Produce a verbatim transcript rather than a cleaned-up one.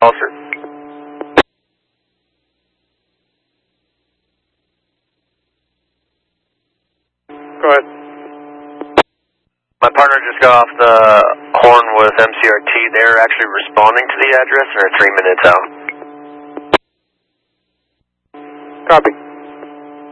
Officer. Go ahead. My partner just got off the horn with M C R T. They're actually responding to the address and are three minutes out. Copy.